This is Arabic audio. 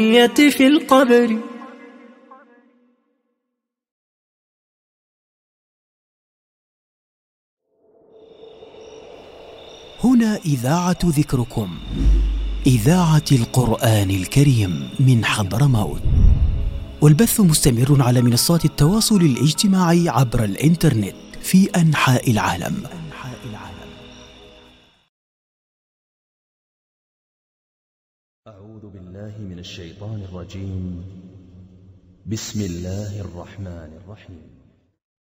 في القبر. هنا إذاعة ذكركم، إذاعة القرآن الكريم من حضرموت، والبث مستمر على منصات التواصل الاجتماعي عبر الإنترنت في أنحاء العالم. أعوذ بالله من الشيطان الرجيم. بسم الله الرحمن الرحيم.